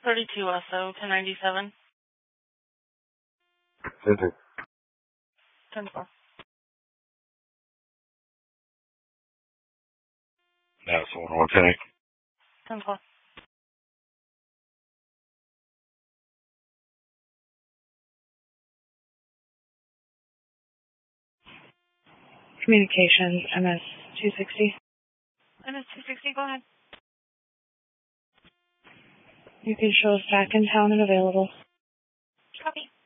32 SO, 1097. 10-4. That's the one I want to take. 10-4. Communications, MS-260. MS-260, go ahead. You can show us back in town and available. Copy.